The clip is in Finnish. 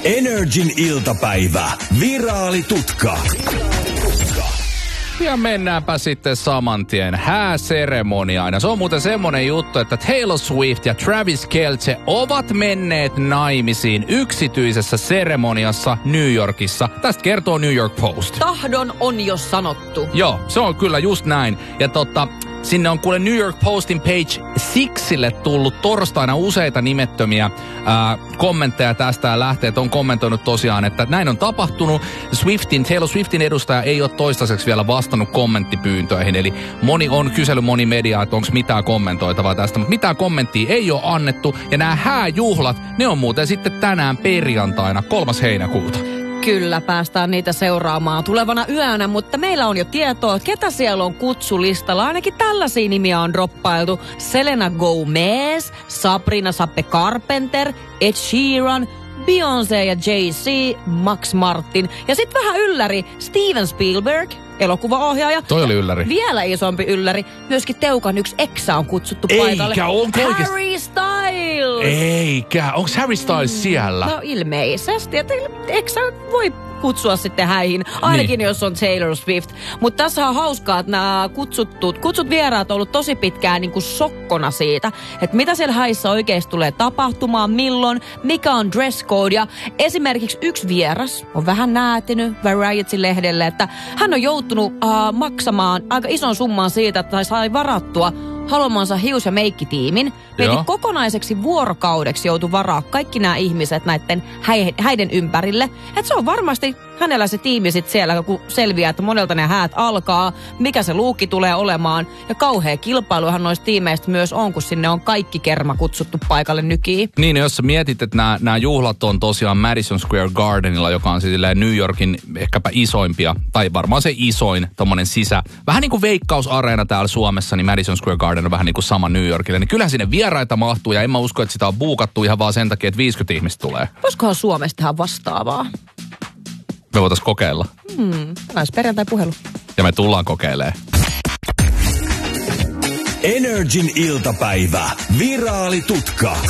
Energin iltapäivä. Viraalitutka. Ja mennäänpä sitten saman tien hääseremoniaan. Ja se on muuten semmonen juttu, että Taylor Swift ja Travis Kelce ovat menneet naimisiin yksityisessä seremoniassa New Yorkissa. Tästä kertoo New York Post. Tahdon on jo sanottu. Joo, se on kyllä just näin. Ja sinne on kuule New York Postin page 6:lle tullut torstaina useita nimettömiä kommentteja tästä ja lähteet on kommentoinut tosiaan, että näin on tapahtunut. Taylor Swiftin edustaja ei ole toistaiseksi vielä vastannut kommenttipyyntöihin, eli moni media, että onko mitään kommentoitavaa tästä, mutta mitään kommenttia ei ole annettu. Ja nämä hääjuhlat, ne on muuten sitten tänään perjantaina 3. heinäkuuta. Kyllä, päästään niitä seuraamaan tulevana yönä, mutta meillä on jo tietoa, ketä siellä on kutsulistalla. Ainakin tällaisia nimiä on droppailtu. Selena Gomez, Sabrina Sappe Carpenter, Ed Sheeran, Beyoncé ja Jay-Z, Max Martin. Ja sitten vähän ylläri, Steven Spielberg, elokuvaohjaaja. Toi oli ylläri. Vielä isompi ylläri, myöskin Teukan yksi eksä on kutsuttu paikalle. Eikä, onko oikeasti? Harry Styles! Eikä, onko Harry Styles siellä? No ilmeisesti, että eksä voi kutsua sitten häihin, ainakin niin, jos on Taylor Swift. Mutta tässä on hauskaa, että nämä kutsut vieraat on ollut tosi pitkään niin kuin sokkona siitä, että mitä siellä häissä oikeasti tulee tapahtumaan, milloin, mikä on dress code. Ja esimerkiksi yksi vieras on vähän näätinyt Variety-lehdelle, että hän on joutunut maksamaan aika ison summan siitä, että sai varattua haluamansa hius- ja meikkitiimin. Eli kokonaiseksi vuorokaudeksi joutui varaa kaikki nämä ihmiset näiden häiden ympärille. Että se on varmasti hänellä se tiimi sitten siellä, kun selviää, että monelta ne häät alkaa, mikä se luukki tulee olemaan. Ja kauhea kilpailuhan noista tiimeistä myös on, kun sinne on kaikki kerma kutsuttu paikalle nykiin. Niin, jos sä mietit, että nämä juhlat on tosiaan Madison Square Gardenilla, joka on siis New Yorkin ehkäpä isoimpia, tai varmaan se isoin tommonen vähän niin kuin Veikkaus-areena täällä Suomessa, niin Madison Square Garden on vähän niin kuin sama New Yorkille. Niin kyllähän sinne vieraita mahtuu, ja en mä usko, että sitä on buukattu ihan vaan sen takia, että 50 ihmistä tulee. Voisikohan Suomesta tehdä vastaavaa? Me voitais kokeilla. Näis perjantai-puhelu. Ja me tullaan kokeilemaan. Energin iltapäivä. Viraalitutka.